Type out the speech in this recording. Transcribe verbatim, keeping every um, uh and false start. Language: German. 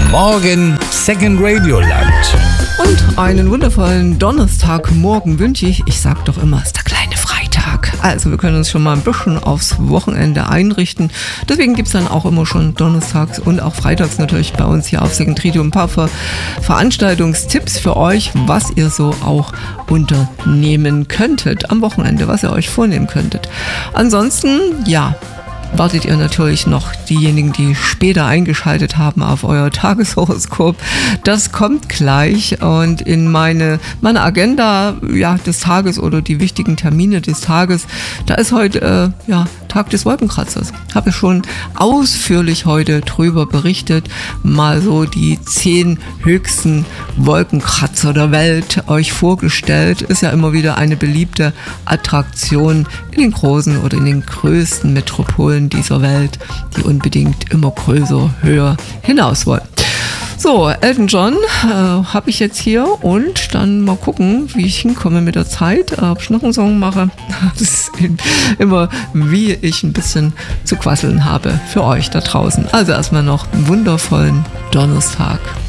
Morgen Second Radio Land. Und einen wundervollen Donnerstagmorgen wünsche ich. Ich sag doch immer, es ist der kleine Freitag. Also wir können uns schon mal ein bisschen aufs Wochenende einrichten. Deswegen gibt es dann auch immer schon donnerstags und auch freitags natürlich bei uns hier auf Second Radio ein paar Ver- Veranstaltungstipps für euch, was ihr so auch unternehmen könntet am Wochenende, was ihr euch vornehmen könntet. Ansonsten, ja, wartet ihr natürlich noch diejenigen, die später eingeschaltet haben auf euer Tageshoroskop. Das kommt gleich und in meine, meine Agenda ja, des Tages oder die wichtigen Termine des Tages, da ist heute äh, ja, Tag des Wolkenkratzers. Habe ich schon ausführlich heute drüber berichtet, mal so die zehn höchsten Wolkenkratzer der Welt euch vorgestellt. Ist ja immer wieder eine beliebte Attraktion in den großen oder in den größten Metropolen dieser Welt, die unbedingt immer größer, höher hinaus wollen. So, Elton John äh, habe ich jetzt hier und dann mal gucken, wie ich hinkomme mit der Zeit, äh, ob ich noch einen Song mache. Das ist immer, wie ich ein bisschen zu quasseln habe für euch da draußen. Also erstmal noch einen wundervollen Donnerstag.